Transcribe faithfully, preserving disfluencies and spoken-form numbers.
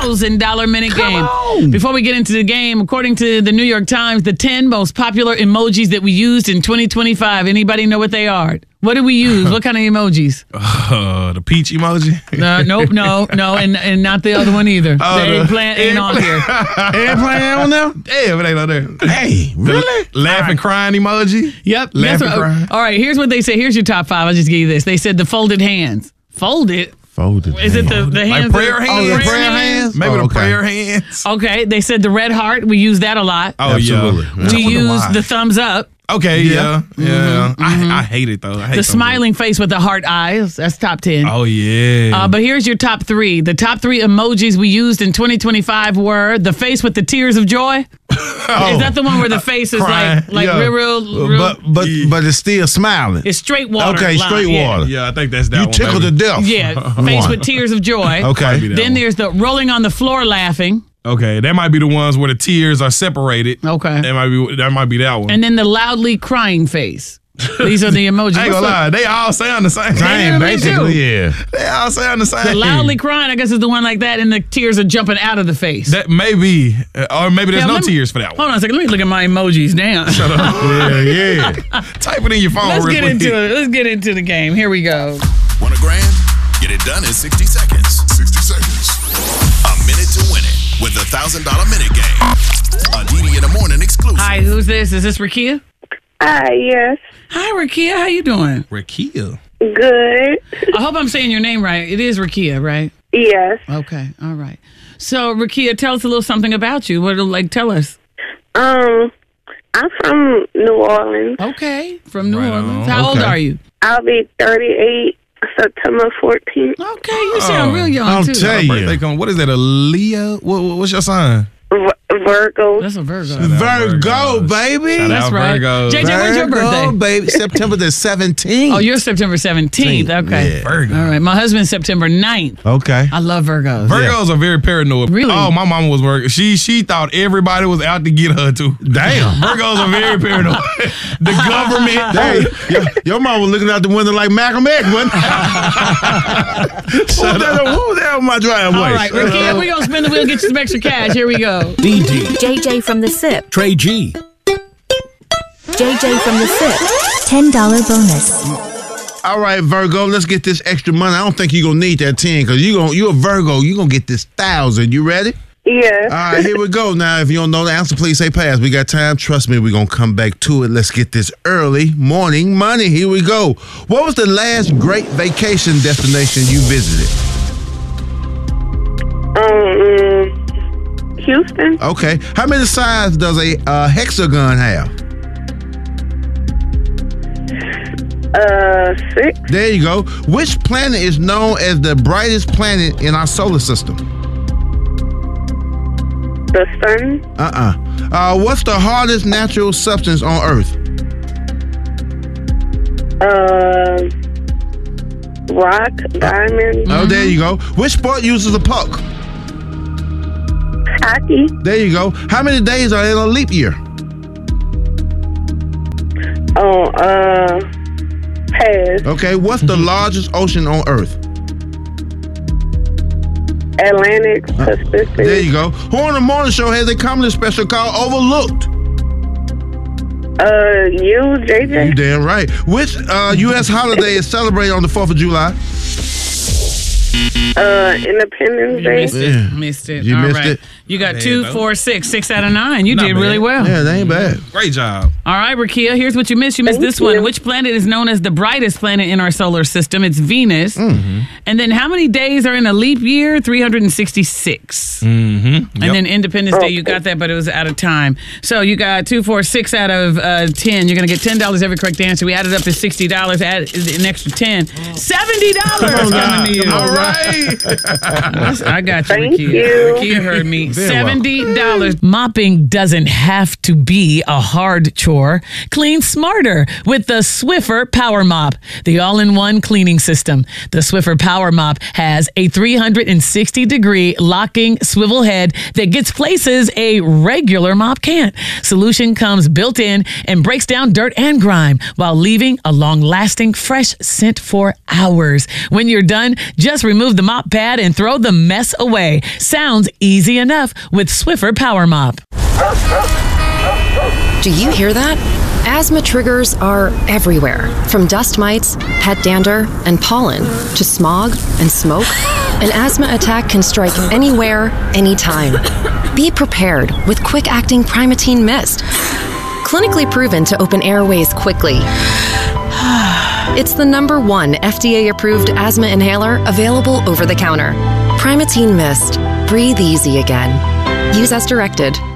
thousand dollars minute Come game. on. Before we get into the game, according to the New York Times, the ten most popular emojis that we used in twenty twenty-five. Anybody know what they are? What did we use? What kind of emojis? Uh, the peach emoji. Uh, nope, no, no, and and not the other one either. Oh, the the eggplant ain't on here. Eggplant ain't on there? Damn, it ain't on there. Hey, really? The laughing, crying emoji. Yep. Laughing, That's what- crying. all right, here's what they say. Here's your top five. I'll just give you this. They said the folded hands. Folded? Folded. Is it the, the hands? Like prayer that- hands? Oh, the prayer hands? Maybe Oh, the okay. prayer hands. Okay, they said the red heart. We use that a lot. Oh, Absolutely. yeah. We I we wonder use why. the thumbs up. Okay, yeah. Yeah. Mm-hmm. I, I hate it, though. I hate The thumbs up. smiling face with the heart eyes. That's top ten. Oh, yeah. Uh, but here's your top three. The top three emojis we used in twenty twenty-five were the face with the tears of joy. Oh. Is that the one where the face is Crying. like like Yeah. real, real, real? But but but it's still smiling. It's straight water. Okay, line, straight yeah. water. Yeah, I think that's that You one. tickled to baby. death. Yeah, face One. with tears of joy. Okay. Might be that Then one. there's the rolling on the floor laughing. Okay, that might be the ones where the tears are separated. Okay. That might be that might be that one. And then the loudly crying face. These are the emojis. I ain't gonna lie, they all sound the same. Same, me too. basically, yeah. They all sound the same. The loudly crying, I guess, is the one like that, and the tears are jumping out of the face. That may be, uh, or maybe there's Yeah, no let me- tears for that one. Hold on a second. Let me look at my emojis down. Yeah, yeah. Type it in your phone Let's real get quick. into it. Let's get into the game. Here we go. Want a grand? Get it done in sixty seconds. sixty seconds. A minute to win it with the one thousand dollars minute game. A D D in the morning exclusive. Hi, who's this? Is this Rakia? Hi, yes. Hi, Rakia. How you doing? Rakia. Good. I hope I'm saying your name right. It is Rakia, right? Yes. Okay. All right. So, Rakia, tell us a little something about you. What, like, tell us. Um, I'm from New Orleans. Okay. From New Right Orleans. on. How old Okay. are you? I'll be thirty-eight September fourteenth. Okay. You sound real young, I'm too. telling Birthday you. come. What is that? A Leo? What, what- what's your sign? V- Virgo. That's a Virgo. Virgo, baby. Shout That's out right. Virgos. J J, when's your Virgo, birthday? baby. September the seventeenth. Oh, you're September seventeenth. Okay. Yeah. Virgo. All right. My husband's September ninth. Okay. I love Virgos. Virgos are very paranoid. Really? Oh, my mama was Virgo. She she thought everybody was out to get her too. Damn. Virgos are very paranoid. The government. Hey, your, your mom was looking out the window like Malcolm X, wasn't Who was that, who was that on my driveway? All right, Rakia, we're going to spin the wheel, get you some extra cash. Here we go. D D, J J from the S I P. Trey G, J J from the S I P. ten dollars bonus. All right, Virgo, let's get this extra money. I don't think you're going to need that ten because you gonna, you're a Virgo. You're going to get this thousand. You ready? Yes. All right, here we go. Now, if you don't know the answer, please say pass. We got time. Trust me, we're going to come back to it. Let's get this early morning money. Here we go. What was the last great vacation destination you visited? Um, Houston. Okay. How many sides does a uh, hexagon have? Uh, six. There you go. Which planet is known as the brightest planet in our solar system? The sun. Uh-uh. Uh, what's the hardest natural substance on Earth? Uh, rock. Diamond. Oh, there you go. Which sport uses a puck? Hockey. There you go. How many days are in a leap year? Oh, uh, pass. Okay. What's the largest ocean on Earth? Atlantic. Pacific. There you go. Who on the morning show has a comedy special called Overlooked? Uh, you, J J. You damn right. Which uh, U S holiday is celebrated on the fourth of July? Uh, Independence You Day. missed it. Yeah. Missed it. You All missed right. it. You got Bad, two, though. four, six, six out of nine. You Not did bad. really well. Yeah, that ain't bad. Great job. All right, Rakia, here's what you missed. You missed Thank this one. you. Which planet is known as the brightest planet in our solar system? It's Venus. Mm-hmm. And then how many days are in a leap year? three hundred sixty-six. Mm-hmm. And then Independence Day, you got that, but it was out of time. So you got two, four, six out of uh, ten. You're going to get ten dollars every correct answer. We added up to sixty dollars, add an extra ten. seventy dollars coming to you. All right. I got you, Thank Rakia. you. Rakia heard me. Very well. seventy dollars. Mopping doesn't have to be a hard chore. Clean smarter with the Swiffer Power Mop, the all-in-one cleaning system. The Swiffer Power Mop has a three hundred sixty degree locking swivel head that gets places a regular mop can't. Solution comes built in and breaks down dirt and grime while leaving a long-lasting fresh scent for hours. When you're done, just remove the mop pad and throw the mess away. Sounds easy enough with Swiffer Power Mop. Do you hear that? Asthma triggers are everywhere, from dust mites, pet dander, and pollen, to smog and smoke. An asthma attack can strike anywhere, anytime. Be prepared with quick-acting Primatene Mist. Clinically proven to open airways quickly. It's the number one F D A-approved asthma inhaler available over the counter. Primatene Mist. Breathe easy again. Use as directed.